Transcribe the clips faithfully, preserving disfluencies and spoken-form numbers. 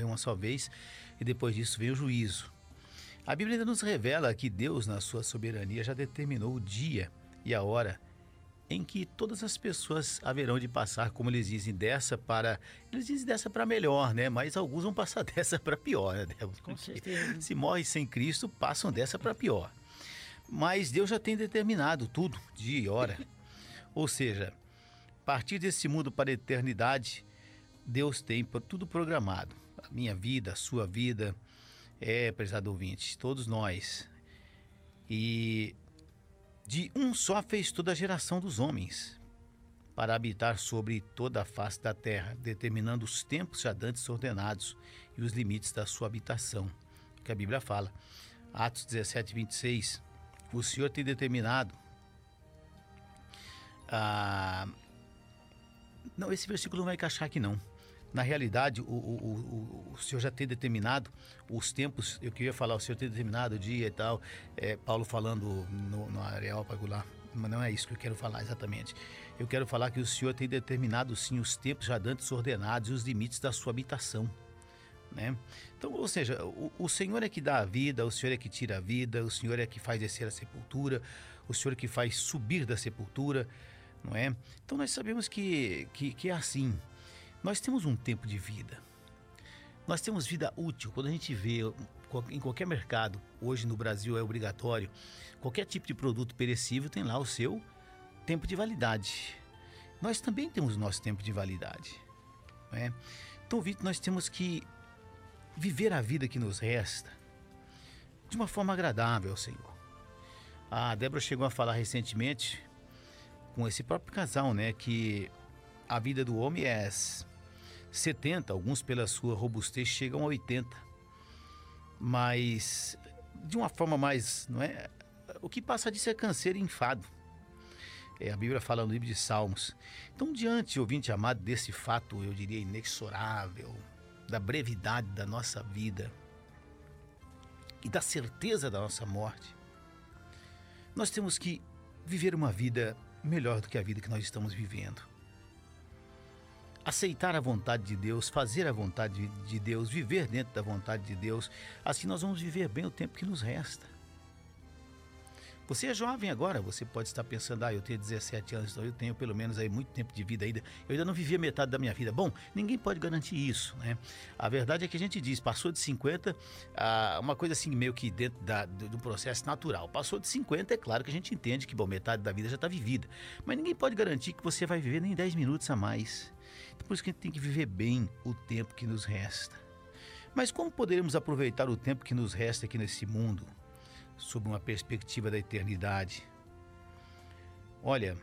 morrer uma só vez e depois disso vem o juízo. A Bíblia ainda nos revela que Deus, na sua soberania, já determinou o dia e a hora em que todas as pessoas haverão de passar, como eles dizem, dessa para... Eles dizem dessa para melhor, né? Mas alguns vão passar dessa para pior, né? Com certeza. Se morrem sem Cristo, passam dessa para pior. Mas Deus já tem determinado tudo, dia e hora. Ou seja, a partir desse mundo para a eternidade, Deus tem tudo programado. A minha vida, a sua vida, é, prezado ouvinte, todos nós. E de um só fez toda a geração dos homens, para habitar sobre toda a face da terra, determinando os tempos já dantes ordenados e os limites da sua habitação. Que a Bíblia fala. Atos dezessete, vinte e seis. O Senhor tem determinado... Ah, não, esse versículo não vai encaixar aqui não. Na realidade, o, o, o, o Senhor já tem determinado os tempos. Eu queria falar, o Senhor tem determinado o dia e tal. É, Paulo falando no, no Areópago lá. Mas não é isso que eu quero falar exatamente. Eu quero falar que o Senhor tem determinado sim os tempos já dantes ordenados e os limites da sua habitação, né? Então, ou seja, o, o Senhor é que dá a vida, o Senhor é que tira a vida, o Senhor é que faz descer a sepultura, o Senhor é que faz subir da sepultura, não é? Então nós sabemos que, que, que é assim. Nós temos um tempo de vida. Nós temos vida útil. Quando a gente vê em qualquer mercado, hoje no Brasil é obrigatório, qualquer tipo de produto perecível tem lá o seu tempo de validade. Nós também temos o nosso tempo de validade, não é? Então, Vitor, nós temos que viver a vida que nos resta de uma forma agradável ao Senhor. A Débora chegou a falar recentemente com esse próprio casal, né, que a vida do homem é setenta, alguns pela sua robustez chegam a oitenta, mas de uma forma mais, não é? O que passa disso é canseiro e enfado. É, a Bíblia fala no livro de Salmos. Então, diante, ouvinte amado, desse fato, eu diria inexorável, da brevidade da nossa vida e da certeza da nossa morte, nós temos que viver uma vida melhor do que a vida que nós estamos vivendo. Aceitar a vontade de Deus, fazer a vontade de Deus, viver dentro da vontade de Deus. Assim nós vamos viver bem o tempo que nos resta. Você é jovem agora, você pode estar pensando, ah, eu tenho dezessete anos, então eu tenho pelo menos aí muito tempo de vida ainda. Eu ainda não vivi a metade da minha vida. Bom, ninguém pode garantir isso, né? A verdade é que a gente diz, passou de cinquenta, ah, uma coisa assim meio que dentro da, do, do processo natural. Passou de cinquenta, é claro que a gente entende que, bom, metade da vida já está vivida. Mas ninguém pode garantir que você vai viver nem dez minutos a mais. Então, por isso que a gente tem que viver bem o tempo que nos resta. Mas como poderemos aproveitar o tempo que nos resta aqui nesse mundo, sob uma perspectiva da eternidade? Olha,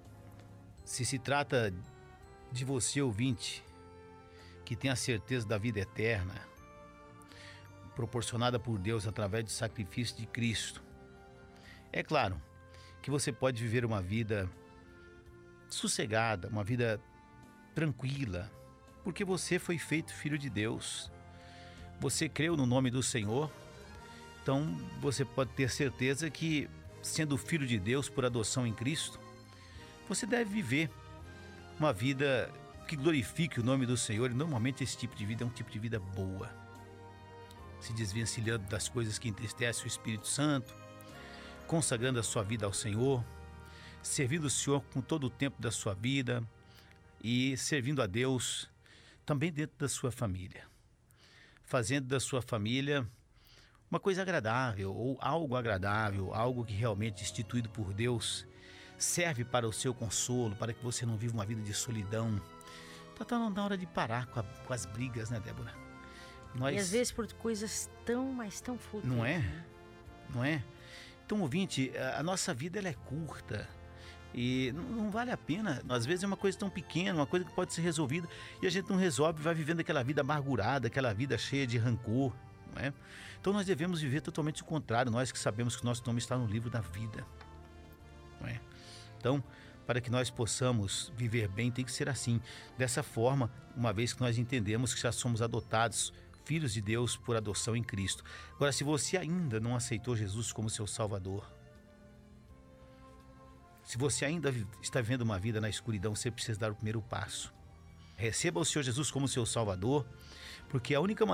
se se trata de você, ouvinte, que tem a certeza da vida eterna, proporcionada por Deus através do sacrifício de Cristo, é claro que você pode viver uma vida sossegada, uma vida tranquila, porque você foi feito filho de Deus. Você creu no nome do Senhor. Então, você pode ter certeza que, sendo filho de Deus por adoção em Cristo, você deve viver uma vida que glorifique o nome do Senhor. E normalmente esse tipo de vida é um tipo de vida boa, se desvencilhando das coisas que entristecem o Espírito Santo, consagrando a sua vida ao Senhor, servindo o Senhor com todo o tempo da sua vida e servindo a Deus também dentro da sua família, fazendo da sua família uma coisa agradável, ou algo agradável, algo que realmente, instituído por Deus, serve para o seu consolo, para que você não viva uma vida de solidão. Então está na hora de parar com, a, com as brigas, né, Débora? Nós... E às vezes por coisas tão, mas tão fúteis. Não é? Né? Não é? Então, ouvinte, a nossa vida ela é curta e não, não vale a pena. Às vezes é uma coisa tão pequena, uma coisa que pode ser resolvida, e a gente não resolve, vai vivendo aquela vida amargurada, aquela vida cheia de rancor. Não é? Então nós devemos viver totalmente o contrário, nós que sabemos que nosso nome está no livro da vida. Não é? Então, para que nós possamos viver bem, tem que ser assim, dessa forma, uma vez que nós entendemos que já somos adotados, filhos de Deus por adoção em Cristo. Agora, se você ainda não aceitou Jesus como seu Salvador, se você ainda está vivendo uma vida na escuridão, você precisa dar o primeiro passo. Receba o Senhor Jesus como seu Salvador, porque a única maneira